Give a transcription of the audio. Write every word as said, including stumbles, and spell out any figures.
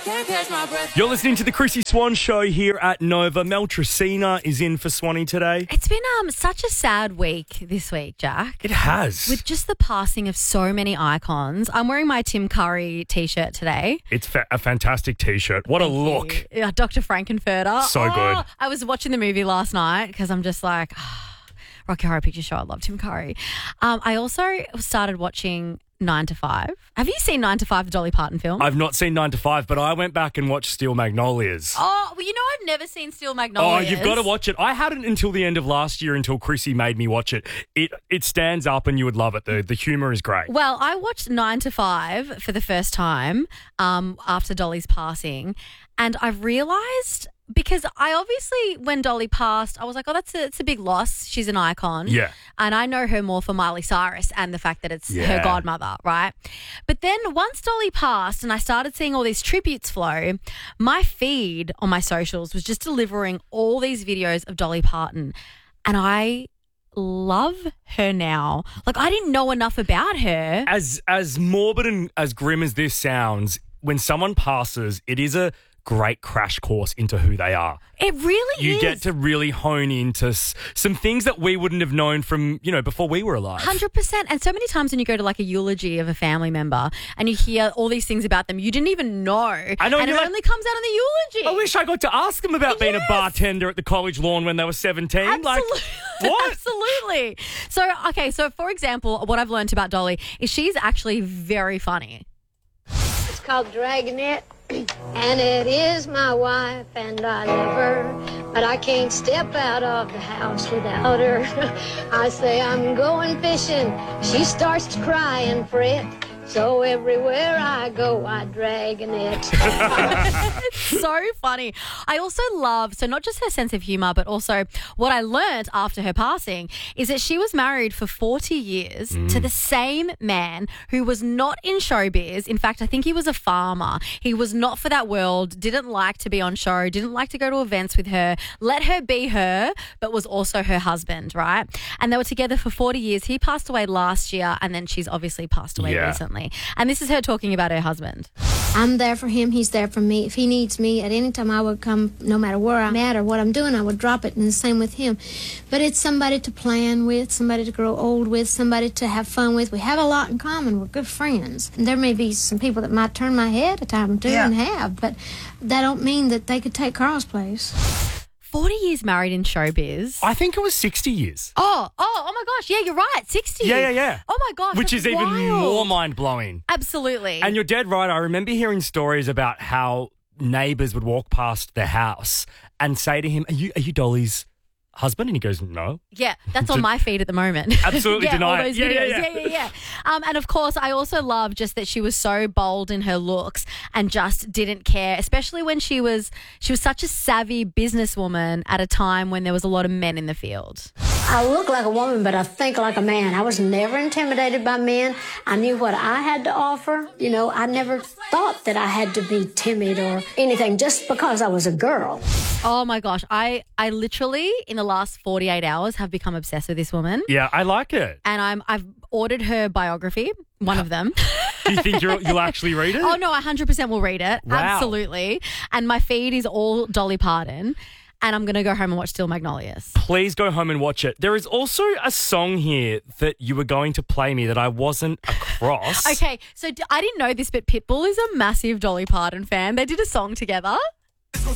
can't catch my breath. You're listening to the Chrissy Swan Show here at Nova. Mel Tracina is in for Swanee today. It's been um such a sad week this week, Jack. It has. With just the passing of so many icons. I'm wearing my Tim Curry T-shirt today. It's fa- a fantastic T-shirt. What Thank a look. you. Yeah, Doctor Frankenfurter. So Oh, good. I was watching the movie last night because I'm just like, oh, Rocky Horror Picture Show. I love Tim Curry. Um, I also started watching Nine to Five. Have you seen Nine to Five, the Dolly Parton film? I've not seen nine to five, but I went back and watched Steel Magnolias. Oh, well, you know I've never seen Steel Oh, Magnolias. you've got to watch it. I hadn't until the end of last year until Chrissy made me watch it. It it stands up and you would love it. The the humour is great. Well, I watched Nine to Five for the first time um, after Dolly's passing, and I've realised, because I obviously, when Dolly passed, I was like, oh, that's a, it's a big loss. She's an icon. Yeah. And I know her more for Miley Cyrus and the fact that it's Yeah. her godmother, right? But then once Dolly passed and I started seeing all these tributes flow, my feed on my socials was just delivering all these videos of Dolly Parton. And I love her now. Like, I didn't know enough about her. As as morbid and as grim as this sounds, when someone passes, it is a great crash course into who they are. It really You is. get to really hone into s- some things that we wouldn't have known from, you know, before we were alive. one hundred percent. And so many times when you go to like a eulogy of a family member and you hear all these things about them, you didn't even know. I know, And it you're like, only comes out in the eulogy. I wish I got to ask them about being Yes. a bartender at the college lawn when they were seventeen. Absolutely. Like, what? Absolutely. So, okay, so for example, what I've learned about Dolly is she's actually very funny. It's called Dragnet, and it is my wife, and I love her, but I can't step out of the house without her. I say I'm going fishing, she starts to cry and fret, so everywhere I go, I drag a net. It's so funny. I also love, so not just her sense of humour, but also what I learned after her passing is that she was married for forty years to the same man who was not in showbiz. In fact, I think he was a farmer. He was not for that world, didn't like to be on show, didn't like to go to events with her, let her be her, but was also her husband, right? And they were together for forty years. He passed away last year, and then she's obviously passed away Yeah. recently. And this is her talking about her husband. I'm there for him, he's there for me. If he needs me at any time, I would come, no matter where I'm at or what I'm doing, I would drop it, and the same with him. But it's somebody to plan with, somebody to grow old with, somebody to have fun with. We have a lot in common. We're good friends. And there may be some people that might turn my head a time or two and have, but that don't mean that they could take Carl's place. forty years married in showbiz. I think it was sixty years. Oh, oh, oh my gosh. Yeah, you're right. sixty. Yeah, yeah, yeah. Oh my gosh. Which that's is even wild. more mind-blowing. Absolutely. And you're dead right. I remember hearing stories about how neighbours would walk past their house and say to him, are you, are you Dolly's husband? And he goes, no. yeah, that's on my feed at the moment. Absolutely yeah, deny all it. those Yeah, yeah, videos. yeah. yeah, yeah, yeah. Um, and of course, I also love just that she was so bold in her looks and just didn't care, especially when she was she was such a savvy businesswoman at a time when there was a lot of men in the field. I look like a woman, but I think like a man. I was never intimidated by men. I knew what I had to offer. You know, I never thought that I had to be timid or anything just because I was a girl. Oh my gosh, I I literally in the last forty-eight hours have become obsessed with this woman. Yeah, I like it. And I'm I've ordered her biography, one of them. Do you think you're, you'll actually read it? Oh no, I one hundred percent will read it. Wow. Absolutely. And my feed is all Dolly Parton, and I'm going to go home and watch Steel Magnolias. Please go home and watch it. There is also a song here that you were going to play me that I wasn't across. Okay, so d- I didn't know this, but Pitbull is a massive Dolly Parton fan. They did a song together.